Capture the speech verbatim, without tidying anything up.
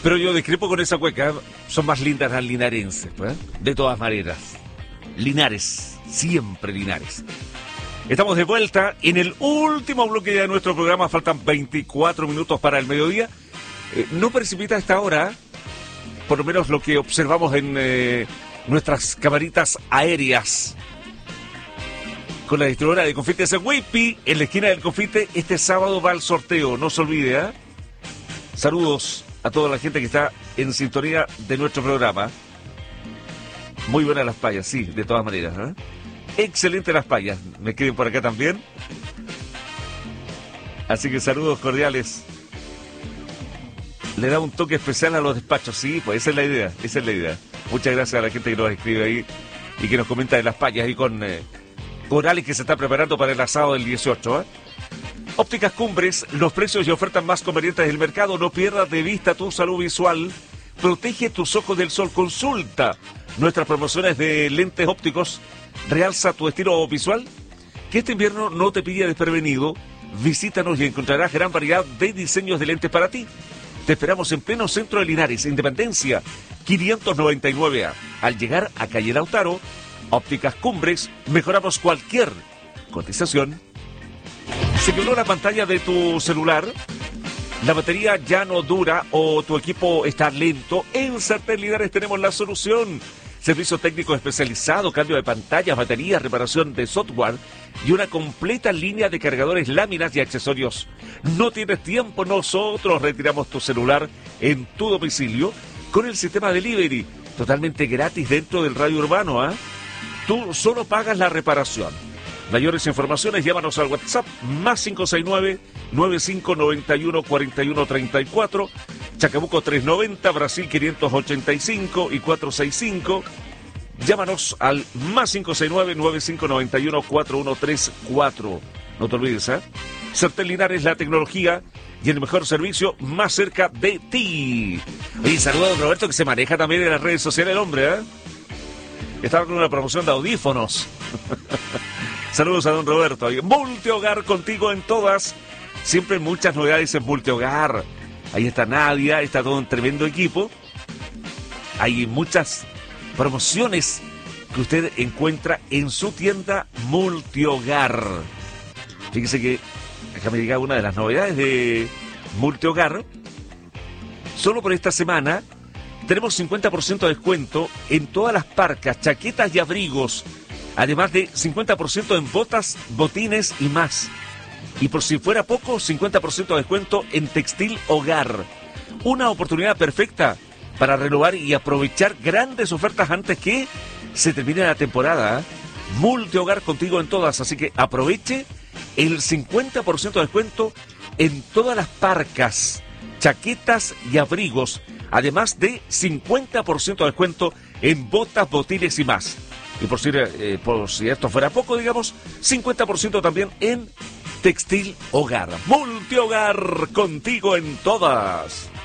Pero yo discrepo con esa cueca. Son más lindas las linarenses, pues, ¿eh? De todas maneras. Linares, siempre Linares. Estamos de vuelta en el último bloque de nuestro programa. Faltan veinticuatro minutos para el mediodía. Eh, no precipita a esta hora, por lo menos lo que observamos en eh, nuestras camaritas aéreas. Con la distribuidora de confites en Weipi, en la esquina del confite, este sábado va el sorteo. No se olvide, ¿eh? Saludos a toda la gente que está en sintonía de nuestro programa. Muy buenas las payas, sí, de todas maneras, ¿eh? Excelente las payas. Me escriben por acá también. Así que saludos cordiales. Le da un toque especial a los despachos, sí, pues esa es la idea, esa es la idea. Muchas gracias a la gente que nos escribe ahí y que nos comenta de las payas y con... Eh, Con Alex, que se está preparando para el asado del dieciocho. ¿eh? Ópticas Cumbres, los precios y ofertas más convenientes del mercado. No pierdas de vista tu salud visual. Protege tus ojos del sol. Consulta nuestras promociones de lentes ópticos. Realza tu estilo visual. Que este invierno no te pille desprevenido. Visítanos y encontrarás gran variedad de diseños de lentes para ti. Te esperamos en pleno centro de Linares, Independencia quinientos noventa y nueve A. Al llegar a calle Lautaro, Ópticas Cumbres, mejoramos cualquier cotización. ¿Se quebró la pantalla de tu celular? ¿La batería ya no dura o tu equipo está lento? En Sartén Linares tenemos la solución. Servicio técnico especializado, cambio de pantallas, baterías, reparación de software y una completa línea de cargadores, láminas y accesorios. ¿No tienes tiempo? Nosotros retiramos tu celular en tu domicilio con el sistema delivery, totalmente gratis dentro del radio urbano, ¿ah? ¿eh? Tú solo pagas la reparación. Mayores informaciones, llámanos al WhatsApp más cinco seis nueve, nueve cinco nueve uno, cuatro uno tres cuatro, Chacabuco trescientos noventa, Brasil quinientos ochenta y cinco y cuatrocientos sesenta y cinco. Llámanos al más cinco seis nueve, nueve cinco nueve uno, cuatro uno tres cuatro. No te olvides, ¿eh? Sartén Linares, la tecnología y el mejor servicio más cerca de ti. Oye, saludo a don Roberto, que se maneja también en las redes sociales el hombre, ¿eh? Estaba con una promoción de audífonos. Saludos a don Roberto. Multihogar, contigo en todas. Siempre muchas novedades en Multihogar. Ahí está Nadia, está todo un tremendo equipo. Hay muchas promociones que usted encuentra en su tienda Multihogar. Fíjese que acá me llega una de las novedades de Multihogar. Solo por esta semana tenemos cincuenta por ciento de descuento en todas las parcas, chaquetas y abrigos. Además de cincuenta por ciento en botas, botines y más. Y por si fuera poco, cincuenta por ciento de descuento en textil hogar. Una oportunidad perfecta para renovar y aprovechar grandes ofertas antes que se termine la temporada. Multihogar, contigo en todas, así que aproveche el cincuenta por ciento de descuento en todas las parcas, chaquetas y abrigos. Además de cincuenta por ciento de descuento en botas, botines y más. Y por si, eh, por si esto fuera poco, digamos, cincuenta por ciento también en textil hogar. Multihogar, contigo en todas.